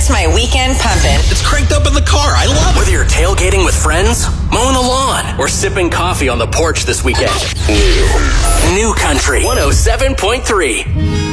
gets my weekend pumping. It's cranked up in the car. I love it. Whether you're tailgating with friends, mowing the lawn, or sipping coffee on the porch this weekend. New Country 107.3.